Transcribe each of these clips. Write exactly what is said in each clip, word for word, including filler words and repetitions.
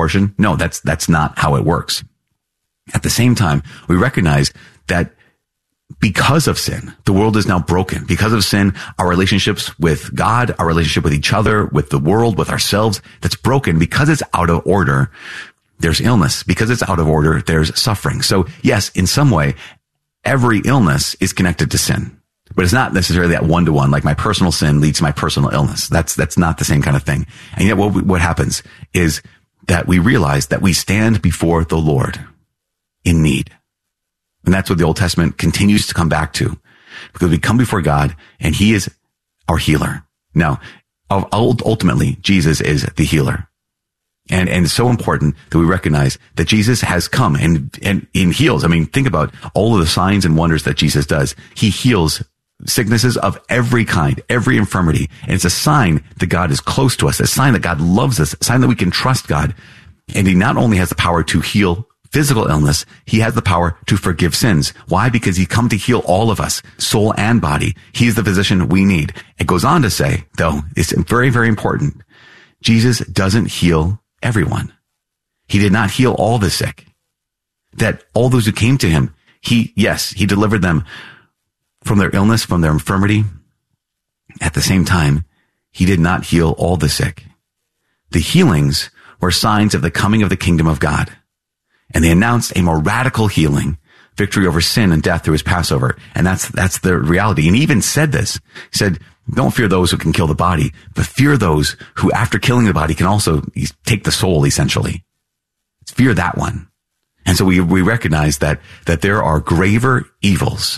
portion. No, that's, that's not how it works. At the same time, we recognize that because of sin, the world is now broken. Because of sin, our relationships with God, our relationship with each other, with the world, with ourselves, that's broken. Because it's out of order, there's illness. Because it's out of order, there's suffering. So yes, in some way, every illness is connected to sin. But it's not necessarily that one-to-one, like my personal sin leads to my personal illness. That's, that's not the same kind of thing. And yet what, what happens is that we realize that we stand before the Lord in need. And that's what the Old Testament continues to come back to, because we come before God and he is our healer. Now, ultimately, Jesus is the healer. And, and it's so important that we recognize that Jesus has come and, and, and heals. I mean, think about all of the signs and wonders that Jesus does. He heals sicknesses of every kind, every infirmity. And it's a sign that God is close to us, a sign that God loves us, a sign that we can trust God. And he not only has the power to heal physical illness, he has the power to forgive sins. Why? Because he come to heal all of us, soul and body. He's the physician we need. It goes on to say, though, it's very, very important. Jesus doesn't heal everyone. He did not heal all the sick. That all those who came to him, he, yes, he delivered them from their illness, from their infirmity. At the same time, he did not heal all the sick. The healings were signs of the coming of the kingdom of God. And they announced a more radical healing, victory over sin and death through his Passover. And that's, that's the reality. And he even said this. He said, don't fear those who can kill the body, but fear those who after killing the body can also take the soul, essentially. Fear that one. And so we, we recognize that, that there are graver evils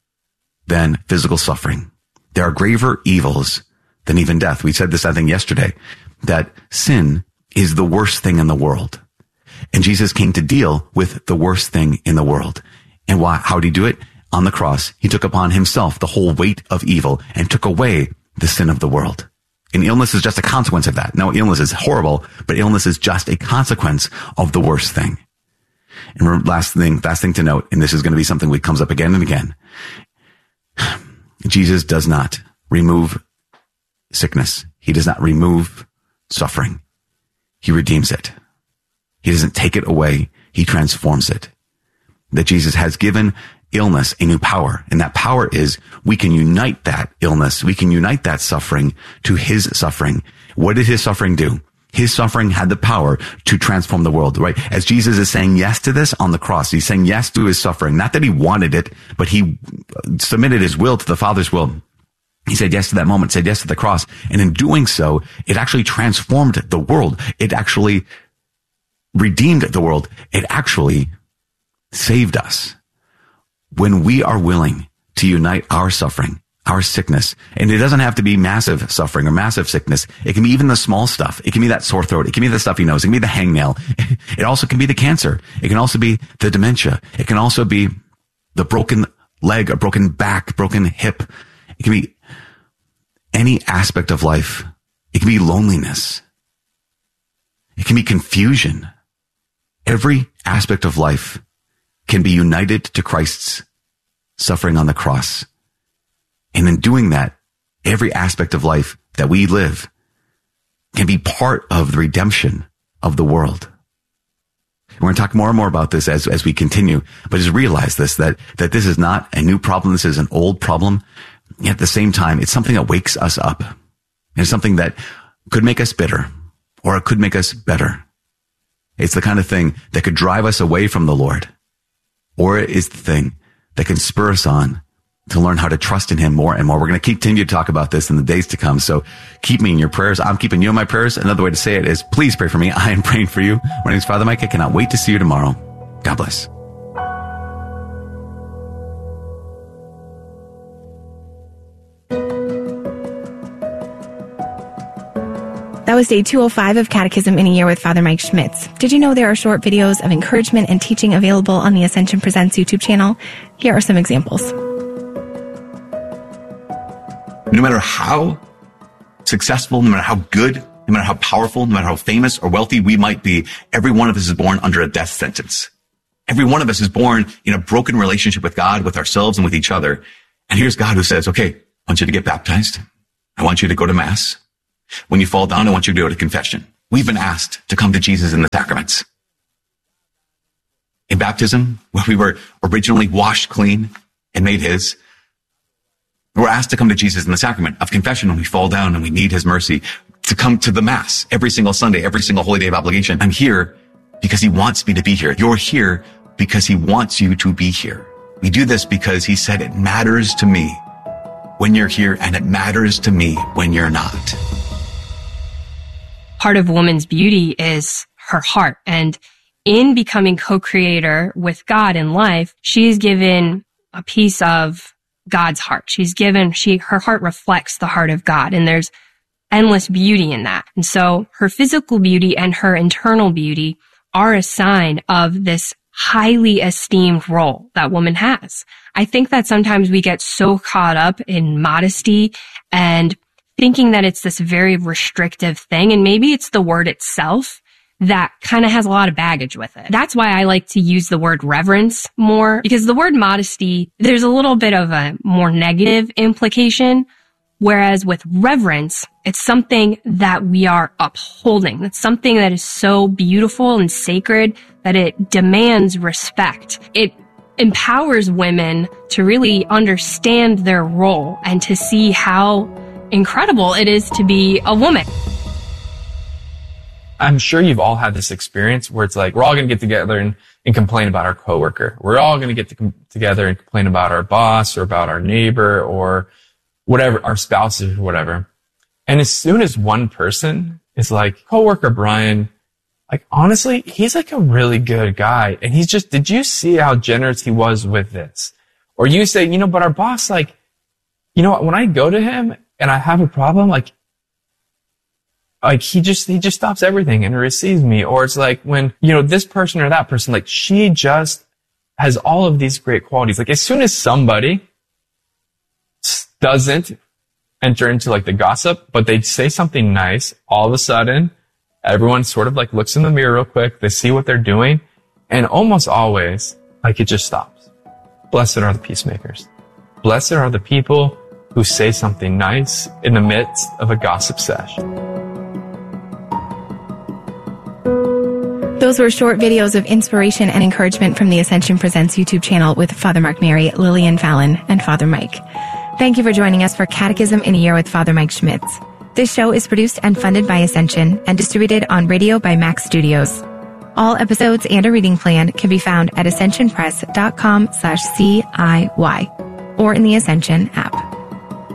than physical suffering. There are graver evils than even death. We said this, I think, yesterday, that sin is the worst thing in the world. And Jesus came to deal with the worst thing in the world. And why? How did he do it? On the cross, he took upon himself the whole weight of evil and took away the sin of the world. And illness is just a consequence of that. No, illness is horrible, but illness is just a consequence of the worst thing. And last thing, last thing to note, and this is going to be something that comes up again and again. Jesus does not remove sickness. He does not remove suffering. He redeems it. He doesn't take it away. He transforms it. That Jesus has given illness a new power. And that power is we can unite that illness. We can unite that suffering to his suffering. What did his suffering do? His suffering had the power to transform the world, right? As Jesus is saying yes to this on the cross, he's saying yes to his suffering. Not that he wanted it, but he submitted his will to the Father's will. He said yes to that moment, said yes to the cross. And in doing so, it actually transformed the world. It actually redeemed the world. It actually saved us. When we are willing to unite our suffering, our sickness, and it doesn't have to be massive suffering or massive sickness. It can be even the small stuff. It can be that sore throat. It can be the stuffy nose. It can be the hangnail. It also can be the cancer. It can also be the dementia. It can also be the broken leg, a broken back, broken hip. It can be any aspect of life. It can be loneliness. It can be confusion. Every aspect of life can be united to Christ's suffering on the cross. And in doing that, every aspect of life that we live can be part of the redemption of the world. We're going to talk more and more about this as, as we continue, but just realize this, that, that this is not a new problem. This is an old problem. Yet at the same time, it's something that wakes us up. It's something that could make us bitter, or it could make us better. It's the kind of thing that could drive us away from the Lord, or it is the thing that can spur us on to learn how to trust in him more and more. We're going to continue to talk about this in the days to come. So keep me in your prayers. I'm keeping you in my prayers. Another way to say it is please pray for me. I am praying for you. My name is Father Mike. I cannot wait to see you tomorrow. God bless. That was day two oh five of Catechism in a Year with Father Mike Schmitz. Did you know there are short videos of encouragement and teaching available on the Ascension Presents YouTube channel? Here are some examples. No matter how successful, no matter how good, no matter how powerful, no matter how famous or wealthy we might be, every one of us is born under a death sentence. Every one of us is born in a broken relationship with God, with ourselves, and with each other. And here's God who says, okay, I want you to get baptized. I want you to go to Mass. When you fall down, I want you to go to confession. we've been asked to come to Jesus in the sacraments. In baptism, where we were originally washed clean and made his, we're asked to come to Jesus in the sacrament of confession when we fall down and we need his mercy, to come to the Mass every single Sunday, every single holy day of obligation. I'm here because he wants me to be here. You're here because he wants you to be here. We do this because he said it matters to me when you're here, and it matters to me when you're not. Part of woman's beauty is her heart. And in becoming co-creator with God in life, she is given a piece of God's heart. She's given, she, her heart reflects the heart of God, and there's endless beauty in that. And so her physical beauty and her internal beauty are a sign of this highly esteemed role that woman has. I think that sometimes we get so caught up in modesty and thinking that it's this very restrictive thing, and maybe it's the word itself that kind of has a lot of baggage with it. That's why I like to use the word reverence more, because the word modesty, there's a little bit of a more negative implication, whereas with reverence, it's something that we are upholding. It's something that is so beautiful and sacred that it demands respect. It empowers women to really understand their role and to see how incredible it is to be a woman. I'm sure you've all had this experience where it's like, we're all going to get together and, and complain about our coworker. We're all going to get to com- together and complain about our boss or about our neighbor or whatever, our spouses or whatever. And as soon as one person is like, coworker Brian, like, honestly, he's like a really good guy. And he's just, did you see how generous he was with this? Or you say, you know, but our boss, like, you know, when I go to him and I have a problem, like, Like he just, he just stops everything and receives me. Or it's like when, you know, this person or that person, like she just has all of these great qualities. Like as soon as somebody doesn't enter into like the gossip, but they say something nice, all of a sudden everyone sort of like looks in the mirror real quick. They see what they're doing, and almost always like it just stops. Blessed are the peacemakers. Blessed are the people who say something nice in the midst of a gossip sesh. Those were short videos of inspiration and encouragement from the Ascension Presents YouTube channel with Father Mark Mary, Lillian Fallon, and Father Mike. Thank you for joining us for Catechism in a Year with Father Mike Schmitz. This show is produced and funded by Ascension and distributed on radio by Max Studios. All episodes and a reading plan can be found at ascensionpress.com slash CIY or in the Ascension app.